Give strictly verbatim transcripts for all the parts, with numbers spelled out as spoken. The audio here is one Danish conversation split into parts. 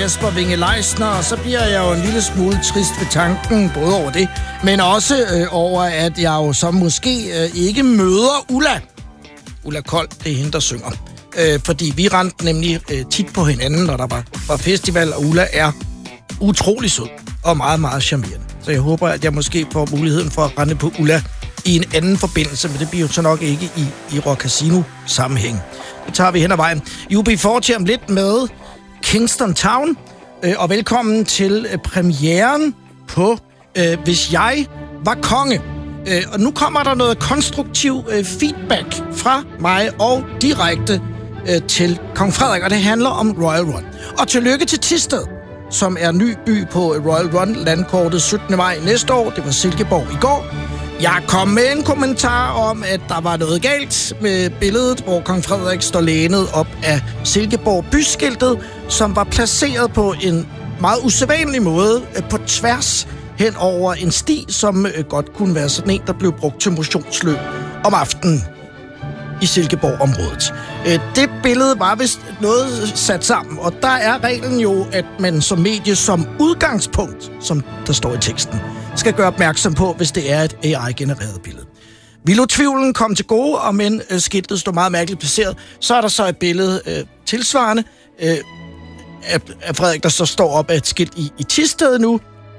Jesper Winge Leisner, og så bliver jeg jo en lille smule trist ved tanken, både over det, men også øh, over, at jeg jo så måske øh, ikke møder Ulla. Ulla Kold, det er hende, der synger. Øh, fordi vi rendte nemlig øh, tit på hinanden, når der var, var festival, og Ulla er utrolig sød og meget, meget charmerende. Så jeg håber, at jeg måske får muligheden for at rende på Ulla i en anden forbindelse, men det bliver jo så nok ikke i, i Rock Casino sammenhæng. Det tager vi hen ad vejen. U B fyrre om lidt med Kingston Town, øh, og velkommen til øh, premieren på øh, Hvis jeg var konge. Øh, og nu kommer der noget konstruktiv øh, feedback fra mig og direkte øh, til Kong Frederik, og det handler om Royal Run. Og tillykke til Thisted, som er ny by på Royal Run landkortet syttende maj næste år. Det var Silkeborg i går. Jeg kom med en kommentar om, at der var noget galt med billedet, hvor Kong Frederik står lænet op af Silkeborg byskiltet, som var placeret på en meget usædvanlig måde på tværs hen over en sti, som godt kunne være sådan en, der blev brugt til motionsløb om aftenen i Silkeborg-området. Det billede var vist noget sat sammen, og der er reglen jo, at man som medie som udgangspunkt, som der står i teksten, skal gøre opmærksom på, hvis det er et A I-genereret billede. Vil du tvivlen komme til gode, og men øh, skiltet står meget mærkeligt placeret, så er der så et billede øh, tilsvarende øh, af, af Frederik, der så står op af et skilt i, i Thisted nu.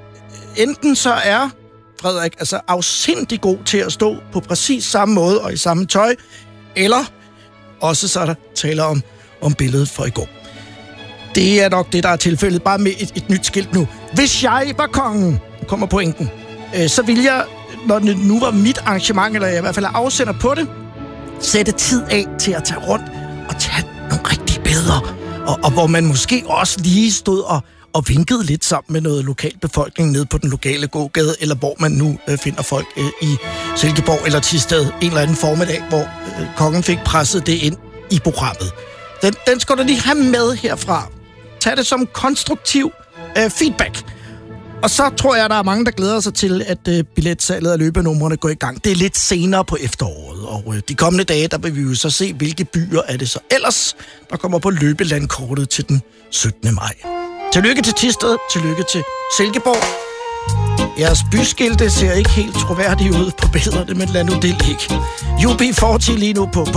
Enten så er Frederik altså afsindig god til at stå på præcis samme måde og i samme tøj, eller også så er der taler om, om billedet fra i går. Det er nok det, der er tilfældet, bare med et, et nyt skilt nu. Hvis jeg var kongen, kommer pointen, øh, så vil jeg, når det nu var mit arrangement, eller jeg i hvert fald er afsender på det, sætte tid af til at tage rundt og tage nogle rigtige billeder, og, og hvor man måske også lige stod og, og vinkede lidt sammen med noget lokal befolkning nede på den lokale gågade, eller hvor man nu øh, finder folk øh, i Silkeborg eller Thisted en eller anden formiddag, hvor øh, kongen fik presset det ind i programmet. Den, den skal du lige have med herfra. Tag det som konstruktiv øh, feedback. Og så tror jeg, der er mange, der glæder sig til, at øh, billetsalget og løbenumrene går i gang. Det er lidt senere på efteråret, og øh, de kommende dage, der vil vi jo så se, hvilke byer er det så ellers, der kommer på løbelandkortet til den syttende maj. Tillykke til Thisted, tillykke til Silkeborg. Jeres byskilte ser ikke helt troværdige ud på billederne, men lad nu det ligge. U B fyrre lige nu på